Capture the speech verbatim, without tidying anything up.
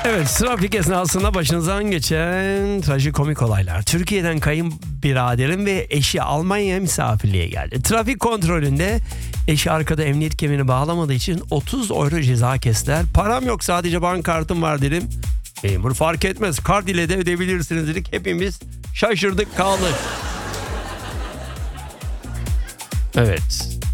Evet, trafik esnasında başınızdan geçen trajikomik olaylar. Türkiye'den kayınbiraderim ve eşi Almanya'ya misafirliğe geldi. Trafik kontrolünde eşi arkada emniyet kemerini bağlamadığı için otuz euro ceza kestiler. Param yok, sadece banka kartım var dedim. Memur fark etmez, kart ile de ödeyebilirsiniz dedik. Hepimiz şaşırdık kaldık. Evet.